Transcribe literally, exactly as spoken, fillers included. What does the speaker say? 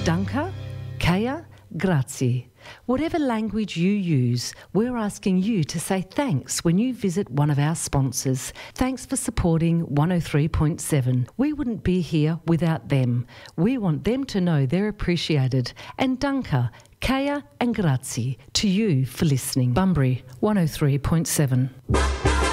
Danke, Kaya, grazie. Whatever language you use, we're asking you to say thanks when you visit one of our sponsors. Thanks for supporting one oh three point seven. We wouldn't be here without them. We want them to know they're appreciated. And Danke, Kaya and grazie to you for listening. Bunbury one oh three point seven.